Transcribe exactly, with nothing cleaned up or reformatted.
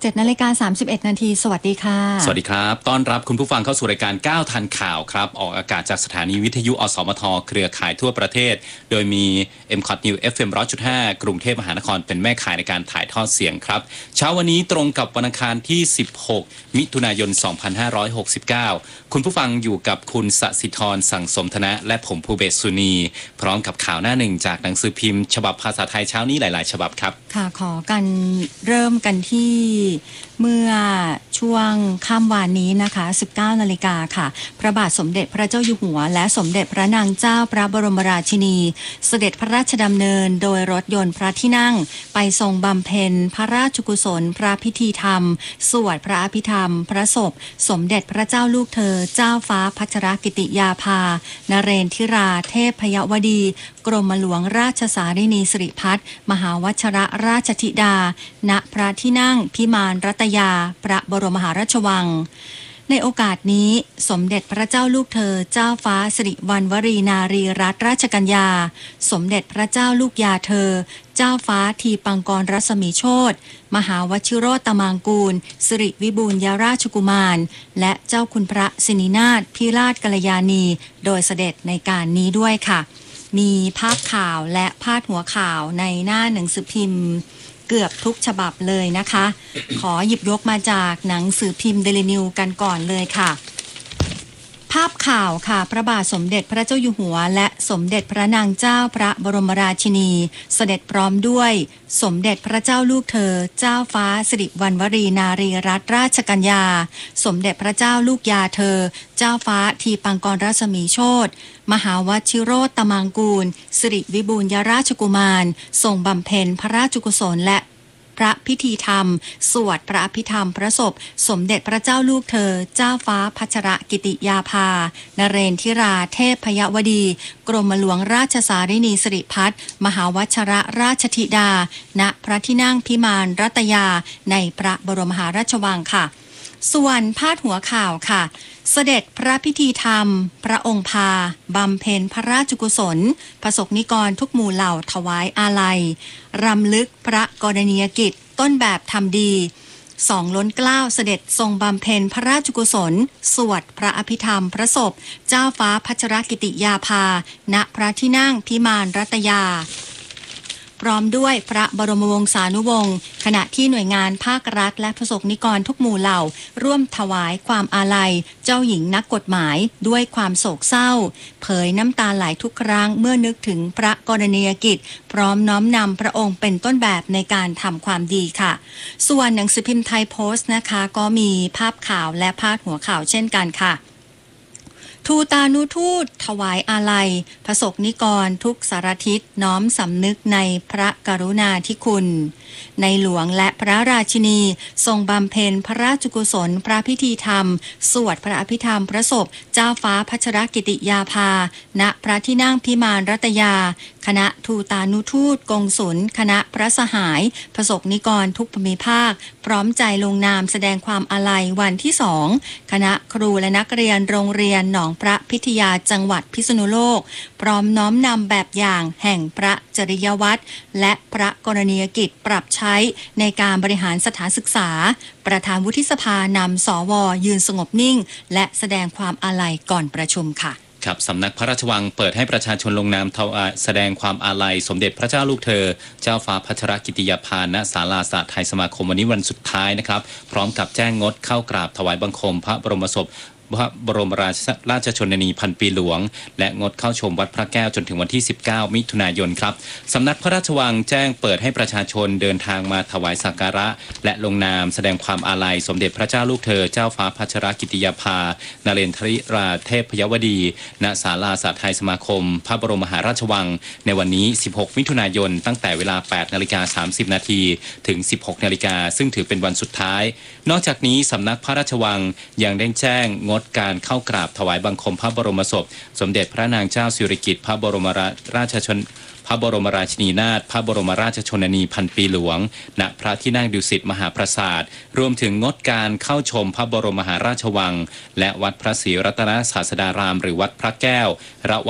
เจ็ดนาฬิกาสามสิบเอ็ดนาทีสวัสดีค่ะสวัสดีครับต้อนรับคุณผู้ฟังเข้าสู่รายการก้าวทันข่าวครับออกอากาศจากสถานีวิทยุอสมทเครือข่ายทั่วประเทศโดยมี เอ็ม คอท News เอฟ เอ็ม หนึ่งร้อยจุดห้า กรุงเทพมหานครเป็นแม่ข่ายในการถ่ายทอดเสียงครับเช้าวันนี้ตรงกับวันอังคารที่สิบหกมิถุนายนสองพันห้าร้อยหกสิบเก้าคุณผู้ฟังอยู่กับคุณสศิธรสั่งสมธนะและผมภูเบศสุนีพร้อมกับข่าวหน้าหนึ่งจากหนังสือพิมพ์ฉบับภาษาไทยเช้านี้หลายๆฉบับครับค่ะขอกันเริ่มกันที่เมื่อช่วงค่ำวานนี้นะคะสิบเก้านาฬิกาค่ะพระบาทสมเด็จพระเจ้าอยู่หัวและสมเด็จพระนางเจ้าพระบรมราชินีเสด็จพระราชดำเนินโดยรถยนต์พระที่นั่งไปทรงบำเพ็ญพระราชกุศลพระพิธีธรรมสวดพระอภิธรรมพระศพสมเด็จพระเจ้าลูกเธอเจ้าฟ้าพัชรกิติยาภานเรนทิราเทพพยวดีกรมหลวงราชสารินีสิริพัฒน์มหาวชรราชธิดาณพระที่นั่งพิมานรัตยาพระบรมมหาราชวังในโอกาสนี้สมเด็จพระเจ้าลูกเธอเจ้าฟ้าสิริวัณวรีนารีรัตนราชกัญญาสมเด็จพระเจ้าลูกยาเธอเจ้าฟ้าทีปังกรรัศมีโชติมหาวชิโรตมางกูลสิริวิบูลยราชกุมารและเจ้าคุณพระสินินาถพิราชกัลยาณีโดยเสด็จในการนี้ด้วยค่ะมีภาพข่าวและพาดหัวข่าวในหน้าหนังสือพิมพ์เกือบทุกฉบับเลยนะคะขอหยิบยกมาจากหนังสือพิมพ์เดลินิวกันก่อนเลยค่ะภาพข่าวค่ะพระบาทสมเด็จพระเจ้าอยู่หัวและสมเด็จพระนางเจ้าพระบรมราชินีเสด็จพร้อมด้วยสมเด็จพระเจ้าลูกเธอเจ้าฟ้าสิริวัณวรีนารีรัตนราชกัญญาสมเด็จพระเจ้าลูกยาเธอเจ้าฟ้าทีปังกรรัศมีโชติมหาวชิโรตมางกูลสิริวิบูลยราชกุมารทรงบำเพ็ญพระราชกุศลและพระพิธีธรรมสวดพระอภิธรรมพระศพสมเด็จพระเจ้าลูกเธอเจ้าฟ้าพัชรกิติยาภานเรนทิราเทพพยวดีกรมหลวงราชสารินีสิริพัฒน์มหาวชรราชธิดาณพระที่นั่งพิมานรัตยาในพระบรมมหาราชวังค่ะส่วนพาดหัวข่าวค่ะเสด็จพระพิธีธรรมพระองค์พาบำเพ็ญพระราชกุศลประสบนิกรทุกหมู่เหล่าถวายอาลัยรำลึกพระกรณียกิจต้นแบบทำดีสองล้นเกล้าเสด็จทรงบำเพ็ญพระราชกุศลสวดพระอภิธรรมพระศพเจ้าฟ้าพัชรกิติยาภาณพระที่นั่งพิมานรัตยาพร้อมด้วยพระบรมวงศานุวงศ์ขณะที่หน่วยงานภาครัฐและประสบนิกรทุกหมู่เหล่าร่วมถวายความอาลัยเจ้าหญิงนักกฎหมายด้วยความโศกเศร้าเผยน้ำตาไหลทุกครั้งเมื่อนึกถึงพระกรณียกิจพร้อมน้อมนำพระองค์เป็นต้นแบบในการทำความดีค่ะส่วนหนังสือพิมพ์ไทยโพสต์นะคะก็มีภาพข่าวและพาดหัวข่าวเช่นกันค่ะทูตานุทูตถวายอาลัยพระสงฆ์นิกรทุกสารทิศน้อมสำนึกในพระกรุณาธิคุณในหลวงและพระราชินีทรงบำเพ็ญพระราชกุศลพระพิธีธรรมสวดพระอภิธรรมพระศพเจ้าฟ้าพัชรกิติยาภาณพระที่นั่งพิมานรัตยาคณะทูตานุทูตกงสุลคณะพระสหายพระสงฆ์นิกรทุกภูมิภาคพร้อมใจลงนามแสดงความอาลัยวันที่สองคณะครูและนักเรียนโรงเรียนหนองพระพิทยาจังหวัดพิษณุโลกพร้อมน้อมนำแบบอย่างแห่งพระจริยวัตรและพระกรณียกิจปรับใช้ในการบริหารสถานศึกษาประธานวุฒิสภานำสวยืนสงบนิ่งและแสดงความอาลัยก่อนประชุมค่ะครับสำนักพระราชวังเปิดให้ประชาชนลงนามแสดงความอาลัยสมเด็จพระเจ้าลูกเธอเจ้าฟ้าพัชรกิติยาภาณศาลาสาไทยสมาคมวันนี้วันสุดท้ายนะครับพร้อมกับแจ้งงดเข้ากราบถวายบังคมพระบรมศพพระบรมราชราชชนนีพันปีหลวงและงดเข้าชมวัดพระแก้วจนถึงวันที่สิบเก้ามิถุนายนครับสำนักพระราชวังแจ้งเปิดให้ประชาชนเดินทางมาถวายสักการะและลงนามแสดงความอาลัยสมเด็จพระเจ้าลูกเธอเจ้าฟ้าพัชรกิติยาภานเรนทริราเทพพยวดีณศาลาสาไทยสมาคมพระบรมมหาราชวังในวันนี้สิบหกมิถุนายนตั้งแต่เวลา แปดนาฬิกาสามสิบนาทีถึง สิบหกนาฬิกาซึ่งถือเป็นวันสุดท้ายนอกจากนี้สำนักพระราชวังยังได้แจ้งงดการเข้ากราบถวายบังคมพระบรมศพสมเด็จพระนางเจ้าสิริกิติ์พระบรมราชชน พระบรมราชินีนาถพระบรมราชชนนีพันปีหลวงณพระที่นั่งดุสิตมหาปราสาทรวมถึงงดการเข้าชมพระบรมมหาราชวังและวัดพระศรีรัตนศาสดารามหรือวัดพระแก้วระ